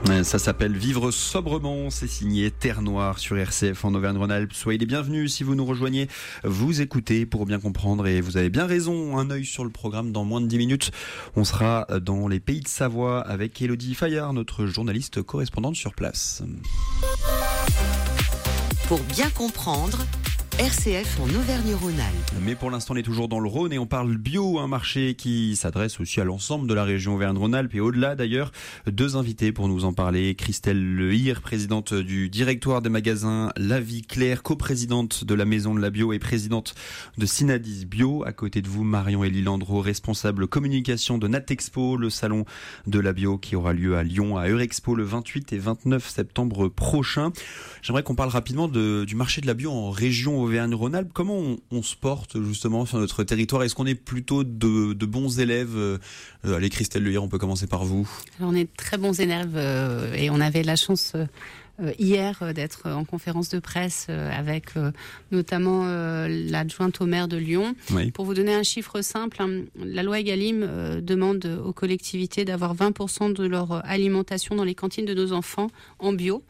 Ça s'appelle Vivre sobrement, c'est signé Terre Noire sur RCF en Auvergne-Rhône-Alpes. Soyez les bienvenus si vous nous rejoignez, vous écoutez pour bien comprendre et vous avez bien raison, un œil sur le programme dans moins de 10 minutes. On sera dans les pays de Savoie avec Elodie Fayard, notre journaliste correspondante sur place. Pour bien comprendre, RCF en Auvergne-Rhône-Alpes. Mais pour l'instant, on est toujours dans le Rhône et on parle bio, un marché qui s'adresse aussi à l'ensemble de la région Auvergne-Rhône-Alpes et au-delà d'ailleurs. Deux invités pour nous en parler. Christelle Lehir, présidente du directoire des magasins La Vie Claire, coprésidente de la Maison de la Bio et présidente de Synadis Bio. À côté de vous, Marion-Élie Landreau, responsable communication de Natexpo, le salon de la bio qui aura lieu à Lyon, à Eurexpo le 28 et 29 septembre prochain. J'aimerais qu'on parle rapidement du marché de la bio en région Auvergne-Rhône-Alpes. Comment on se porte justement sur notre territoire? Est-ce qu'on est plutôt de bons élèves? Allez, Christelle Lehir, on peut commencer par vous. Alors, on est de très bons élèves et on avait la chance hier d'être en conférence de presse avec notamment l'adjointe au maire de Lyon. Oui. Pour vous donner un chiffre simple, la loi Egalim demande aux collectivités d'avoir 20% de leur alimentation dans les cantines de nos enfants en bio.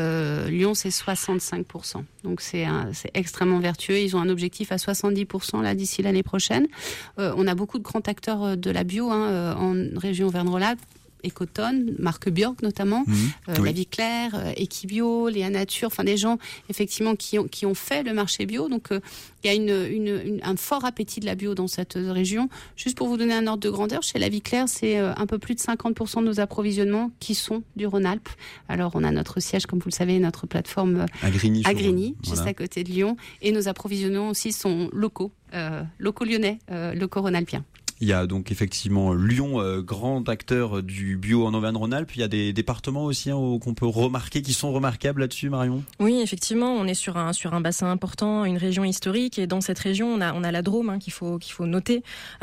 Lyon, c'est 65%. Donc c'est extrêmement vertueux. Ils ont un objectif à 70% là d'ici l'année prochaine. On a beaucoup de grands acteurs de la bio en région Auvergne-Rhône-Alpes. Ecotone, Marc Björk notamment, oui. La Vie Claire, Equibio, Léa Nature, enfin des gens effectivement qui ont fait le marché bio. Donc il y a un fort appétit de la bio dans cette région. Juste pour vous donner un ordre de grandeur, chez La Vie Claire, c'est un peu plus de 50% de nos approvisionnements qui sont du Rhône-Alpes. Alors on a notre siège, comme vous le savez, notre plateforme à Grigny, juste voilà, à côté de Lyon, et nos approvisionnements aussi sont locaux lyonnais, locaux rhône-alpiens. Il y a donc effectivement Lyon, grand acteur du bio en Auvergne-Rhône-Alpes. Il y a des départements aussi qu'on peut remarquer, qui sont remarquables là-dessus, Marion? Oui, effectivement, on est sur un bassin important, une région historique, et dans cette région, on a la Drôme qu'il faut noter.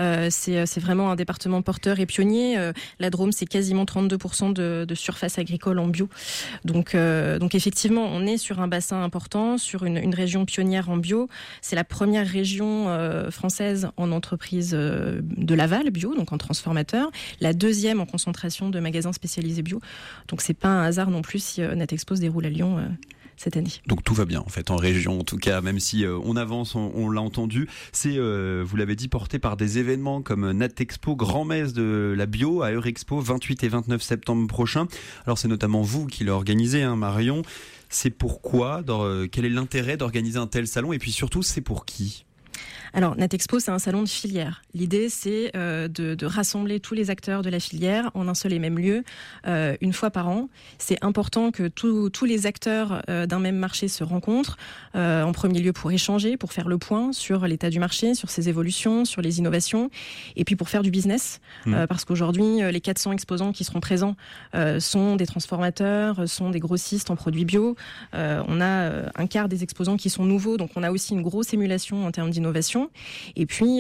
C'est vraiment un département porteur et pionnier. La Drôme, c'est quasiment 32% de surface agricole en bio. Donc effectivement, on est sur un bassin important, sur une région pionnière en bio. C'est la première région française en entreprise de l'aval bio, donc en transformateur, la deuxième en concentration de magasins spécialisés bio. Donc c'est pas un hasard non plus si Natexpo se déroule à Lyon cette année. Donc tout va bien en fait en région, en tout cas, même si on avance, on l'a entendu. C'est, vous l'avez dit, porté par des événements comme Natexpo, grand-messe de la bio à Eurexpo, 28 et 29 septembre prochain. Alors c'est notamment vous qui l'organisez, Marion. C'est pourquoi, quel est l'intérêt d'organiser un tel salon et puis surtout c'est pour qui? Alors, Natexpo, c'est un salon de filière. L'idée, c'est de rassembler tous les acteurs de la filière en un seul et même lieu, une fois par an. C'est important que tous les acteurs d'un même marché se rencontrent, en premier lieu pour échanger, pour faire le point sur l'état du marché, sur ses évolutions, sur les innovations, et puis pour faire du business. Parce qu'aujourd'hui, les 400 exposants qui seront présents sont des transformateurs, sont des grossistes en produits bio. On a un quart des exposants qui sont nouveaux, donc on a aussi une grosse émulation en termes d'innovation. Et puis,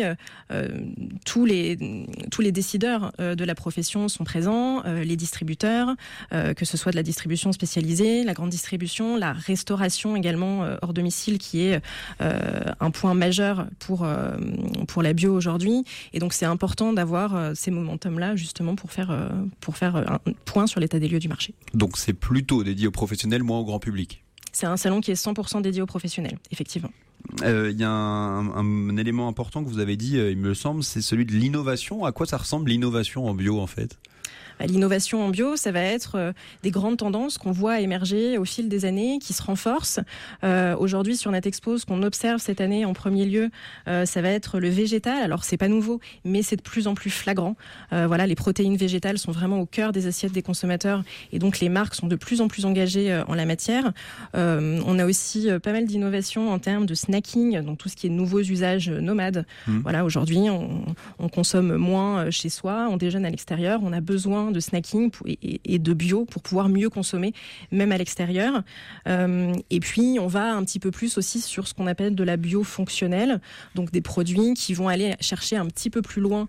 tous les décideurs de la profession sont présents, les distributeurs, que ce soit de la distribution spécialisée, la grande distribution, la restauration également hors domicile, qui est un point majeur pour la bio aujourd'hui. Et donc, c'est important d'avoir ces momentum-là, justement, pour faire un point sur l'état des lieux du marché. Donc, c'est plutôt dédié aux professionnels, moins au grand public? C'est un salon qui est 100% dédié aux professionnels, effectivement. Il y a un élément important que vous avez dit, il me semble, c'est celui de l'innovation. À quoi ça ressemble l'innovation en bio en fait ? L'innovation en bio, ça va être des grandes tendances qu'on voit émerger au fil des années, qui se renforcent. Aujourd'hui, sur Natexpo, ce qu'on observe cette année en premier lieu, ça va être le végétal. Alors, c'est pas nouveau, mais c'est de plus en plus flagrant. Voilà, les protéines végétales sont vraiment au cœur des assiettes des consommateurs, et donc les marques sont de plus en plus engagées en la matière. On a aussi pas mal d'innovations en termes de snacking, donc tout ce qui est nouveaux usages nomades. Voilà, aujourd'hui, on consomme moins chez soi, on déjeune à l'extérieur, on a besoin de snacking et de bio pour pouvoir mieux consommer, même à l'extérieur. Et puis, on va un petit peu plus aussi sur ce qu'on appelle de la bio fonctionnelle, donc des produits qui vont aller chercher un petit peu plus loin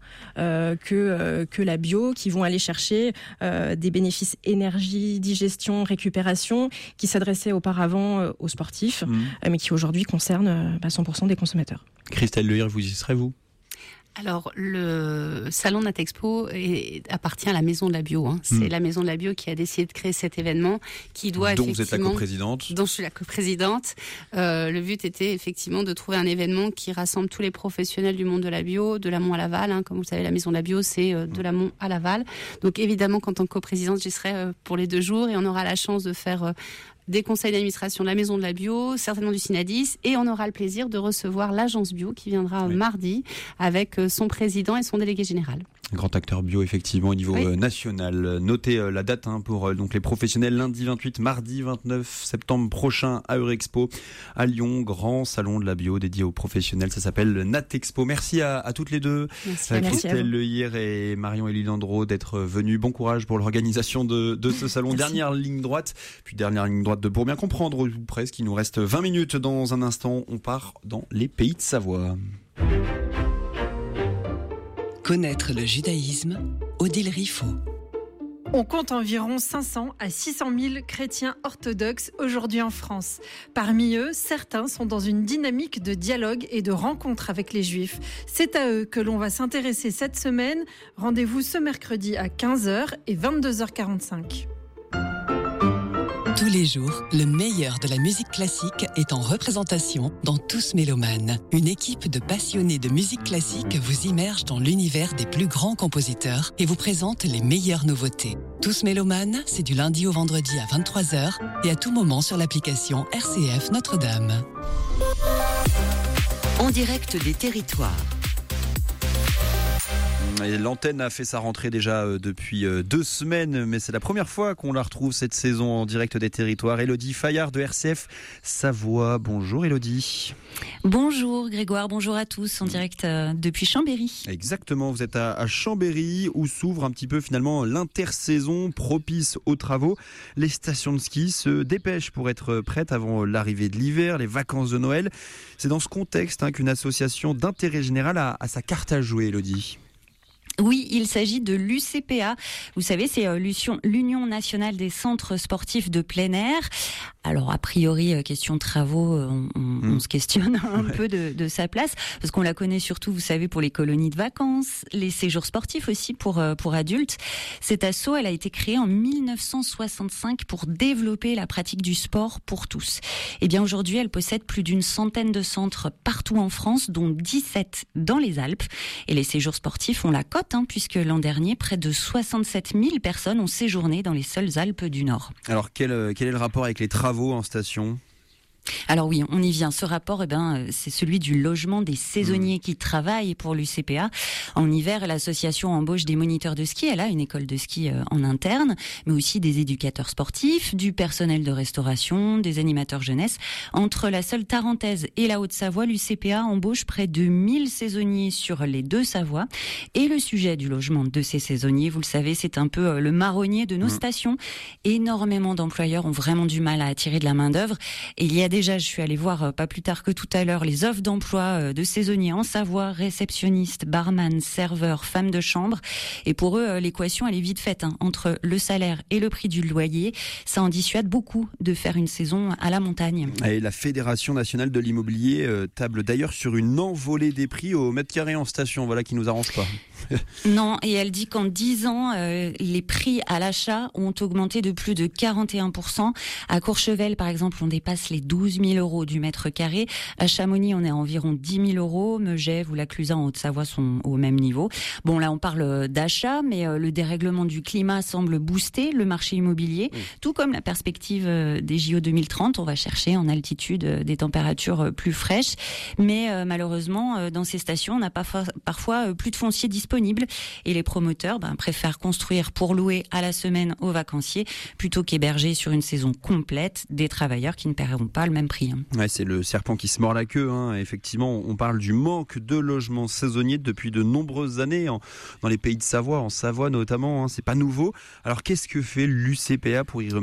que la bio, qui vont aller chercher des bénéfices énergie, digestion, récupération, qui s'adressaient auparavant aux sportifs, mais qui aujourd'hui concernent 100% des consommateurs. Christelle Lehir, vous y serez, vous ? Alors, le salon Natexpo appartient à la Maison de la Bio. C'est la Maison de la Bio qui a décidé de créer cet événement, qui doit dont vous êtes la coprésidente. Dont je suis la coprésidente. Le but était effectivement de trouver un événement qui rassemble tous les professionnels du monde de la bio, de l'amont à l'aval. Comme vous le savez, la Maison de la Bio, c'est de l'amont à l'aval. Donc évidemment, qu'en tant que coprésidente, j'y serai pour les 2 jours et on aura la chance de faire des conseils d'administration de la Maison de la Bio, certainement du Synadis, et on aura le plaisir de recevoir l'agence bio qui viendra mardi avec son président et son délégué général. Grand acteur bio, effectivement, au niveau national. Notez la date pour donc les professionnels, lundi 28, mardi 29 septembre prochain à Eurexpo, à Lyon, grand salon de la bio dédié aux professionnels. Ça s'appelle Natexpo. Merci à toutes les deux, Christelle Lehir et Marion-Élie Landreau, d'être venues. Bon courage pour l'organisation de ce salon. Merci. Dernière ligne droite de Pour bien comprendre, ou presque. Il nous reste 20 minutes dans un instant. On part dans les pays de Savoie. Connaître le judaïsme, Odile Riffaut. On compte environ 500 à 600 000 chrétiens orthodoxes aujourd'hui en France. Parmi eux, certains sont dans une dynamique de dialogue et de rencontre avec les Juifs. C'est à eux que l'on va s'intéresser cette semaine. Rendez-vous ce mercredi à 15h et 22h45. Tous les jours, le meilleur de la musique classique est en représentation dans Tous Mélomanes. Une équipe de passionnés de musique classique vous immerge dans l'univers des plus grands compositeurs et vous présente les meilleures nouveautés. Tous Mélomanes, c'est du lundi au vendredi à 23h et à tout moment sur l'application RCF Notre-Dame. En direct des territoires. Et l'antenne a fait sa rentrée déjà depuis 2 semaines, mais c'est la première fois qu'on la retrouve cette saison en direct des territoires. Élodie Fayard de RCF Savoie. Bonjour Élodie. Bonjour Grégoire, bonjour à tous, en direct depuis Chambéry. Exactement, vous êtes à Chambéry où s'ouvre un petit peu finalement l'intersaison propice aux travaux. Les stations de ski se dépêchent pour être prêtes avant l'arrivée de l'hiver, les vacances de Noël. C'est dans ce contexte qu'une association d'intérêt général a sa carte à jouer, Élodie. Oui, il s'agit de l'UCPA. Vous savez, c'est l'Union nationale des centres sportifs de plein air. Alors, a priori, question travaux, on se questionne un peu de sa place, parce qu'on la connaît surtout, vous savez, pour les colonies de vacances, les séjours sportifs aussi pour adultes. Cette asso, elle a été créée en 1965 pour développer la pratique du sport pour tous. Et bien aujourd'hui, elle possède plus d'une centaine de centres partout en France, dont 17 dans les Alpes. Et les séjours sportifs ont la cote, puisque l'an dernier, près de 67 000 personnes ont séjourné dans les seules Alpes du Nord. Alors, quel est le rapport avec les travaux en station ? Alors oui, on y vient. Ce rapport, c'est celui du logement des saisonniers qui travaillent pour l'UCPA. En hiver, l'association embauche des moniteurs de ski. Elle a une école de ski en interne, mais aussi des éducateurs sportifs, du personnel de restauration, des animateurs jeunesse. Entre la seule Tarentaise et la Haute-Savoie, l'UCPA embauche près de 1000 saisonniers sur les 2 Savoies. Et le sujet du logement de ces saisonniers, vous le savez, c'est un peu le marronnier de nos stations. Énormément d'employeurs ont vraiment du mal à attirer de la main-d'œuvre. Et il y a déjà, je suis allée voir pas plus tard que tout à l'heure les offres d'emploi de saisonniers en Savoie, réceptionnistes, barman, serveurs, femmes de chambre. Et pour eux, l'équation, elle est vite faite. Entre le salaire et le prix du loyer, ça en dissuade beaucoup de faire une saison à la montagne. Et la Fédération nationale de l'immobilier table d'ailleurs sur une envolée des prix au mètre carré en station. Voilà qui nous arrange pas. Non, et elle dit qu'en 10 ans, les prix à l'achat ont augmenté de plus de 41%. À Courchevel, par exemple, on dépasse les 12 000 € du mètre carré. À Chamonix, on est à environ 10 000 €. Megève ou la Clusaz en Haute-Savoie sont au même niveau. Bon, là, on parle d'achat, mais le dérèglement du climat semble booster le marché immobilier, tout comme la perspective des JO 2030. On va chercher en altitude des températures plus fraîches. Mais malheureusement, dans ces stations, on n'a pas parfois plus de foncier disponible. Et les promoteurs préfèrent construire pour louer à la semaine aux vacanciers plutôt qu'héberger sur une saison complète des travailleurs qui ne paieront pas le même prix. Ouais, c'est le serpent qui se mord la queue. Effectivement, on parle du manque de logements saisonniers depuis de nombreuses années dans les pays de Savoie, en Savoie notamment. C'est pas nouveau. Alors qu'est-ce que fait l'UCPA pour y remédier ?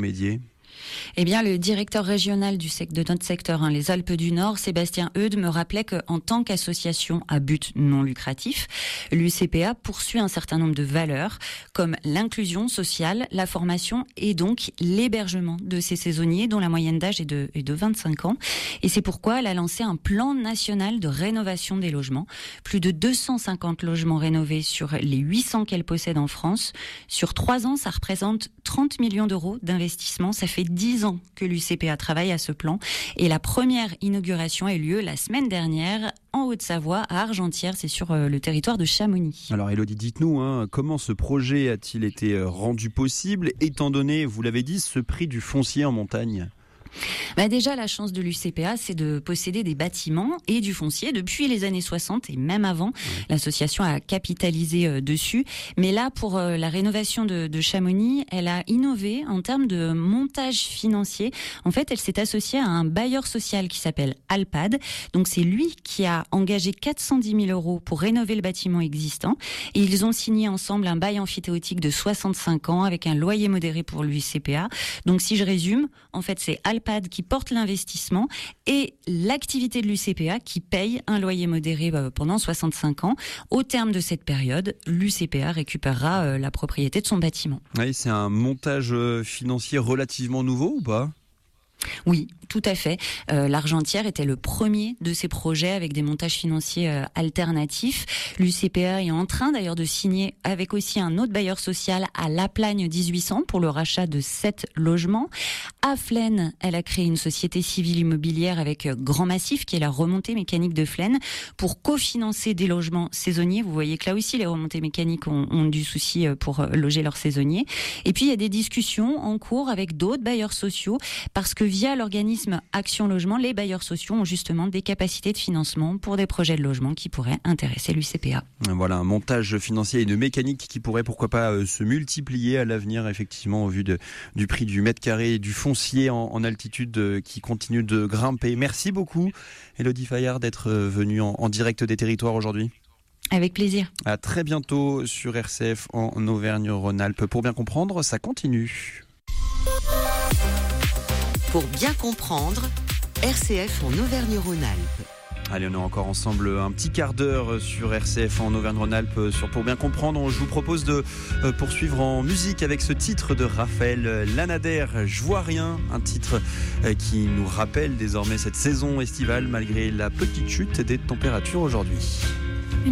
Eh bien, le directeur régional de notre secteur, les Alpes du Nord, Sébastien Eudes, me rappelait qu'en tant qu'association à but non lucratif, l'UCPA poursuit un certain nombre de valeurs, comme l'inclusion sociale, la formation et donc l'hébergement de ces saisonniers, dont la moyenne d'âge est de 25 ans. Et c'est pourquoi elle a lancé un plan national de rénovation des logements. Plus de 250 logements rénovés sur les 800 qu'elle possède en France. Sur 3 ans, ça représente 30 millions d'euros d'investissement. Ça fait 10 ans que l'UCPA travaille à ce plan. Et la première inauguration a eu lieu la semaine dernière en Haute-Savoie, à Argentières, c'est sur le territoire de Chamonix. Alors Élodie, dites-nous, comment ce projet a-t-il été rendu possible, étant donné, vous l'avez dit, ce prix du foncier en montagne ? Déjà, la chance de l'UCPA, c'est de posséder des bâtiments et du foncier depuis les années 60 et même avant. L'association a capitalisé dessus. Mais là, pour la rénovation de Chamonix, elle a innové en termes de montage financier. En fait, elle s'est associée à un bailleur social qui s'appelle Alpad. Donc, c'est lui qui a engagé 410 000 euros pour rénover le bâtiment existant. Et ils ont signé ensemble un bail emphytéotique de 65 ans avec un loyer modéré pour l'UCPA. Donc, si je résume, en fait, c'est Alpad qui porte l'investissement et l'activité de l'UCPA qui paye un loyer modéré pendant 65 ans. Au terme de cette période, l'UCPA récupérera la propriété de son bâtiment. Oui, c'est un montage financier relativement nouveau ou pas ? Oui, tout à fait. L'Argentière était le premier de ces projets avec des montages financiers alternatifs. L'UCPA est en train d'ailleurs de signer avec aussi un autre bailleur social à La Plagne 1800 pour le rachat de 7 logements. À Flaine, elle a créé une société civile immobilière avec Grand Massif, qui est la remontée mécanique de Flaine, pour cofinancer des logements saisonniers. Vous voyez que là aussi, les remontées mécaniques ont du souci pour loger leurs saisonniers. Et puis, il y a des discussions en cours avec d'autres bailleurs sociaux, parce que via l'organisme Action Logement, les bailleurs sociaux ont justement des capacités de financement pour des projets de logement qui pourraient intéresser l'UCPA. Voilà, un montage financier et de mécanique qui pourrait, pourquoi pas, se multiplier à l'avenir, effectivement, au vu du prix du mètre carré, du foncier en altitude qui continue de grimper. Merci beaucoup, Élodie Fayard, d'être venue en direct des territoires aujourd'hui. Avec plaisir. À très bientôt sur RCF en Auvergne-Rhône-Alpes. Pour bien comprendre, ça continue. Pour bien comprendre, RCF en Auvergne-Rhône-Alpes. Allez, on est encore ensemble un petit quart d'heure sur RCF en Auvergne-Rhône-Alpes sur Pour bien comprendre. Je vous propose de poursuivre en musique avec ce titre de Raphaël Lanader, Je vois rien, un titre qui nous rappelle désormais cette saison estivale malgré la petite chute des températures aujourd'hui.